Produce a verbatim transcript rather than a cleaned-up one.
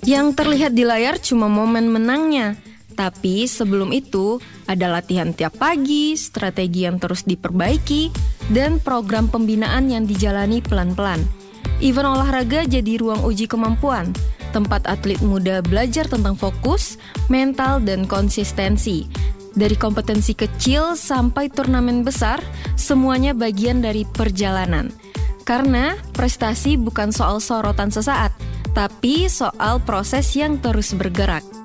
Yang terlihat di layar cuma momen menangnya, tapi sebelum itu ada latihan tiap pagi, strategi yang terus diperbaiki, dan program pembinaan yang dijalani pelan-pelan. Event olahraga jadi ruang uji kemampuan, tempat atlet muda belajar tentang fokus, mental, dan konsistensi. Dari kompetensi kecil sampai turnamen besar, semuanya bagian dari perjalanan. Karena prestasi bukan soal sorotan sesaat, tapi soal proses yang terus bergerak.